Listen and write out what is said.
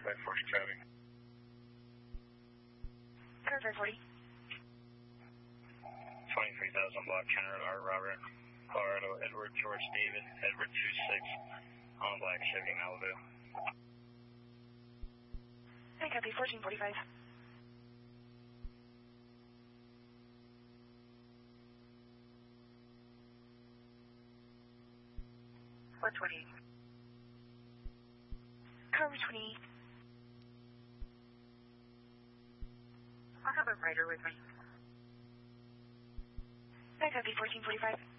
540 traffic. Car 540. 23,000 block counter at Art Robert, Colorado, Edward George David, Edward 26, on black Chevy Malibu. I copy 1445. 420. Car 28. I'll have a rider with me. I copy 1445.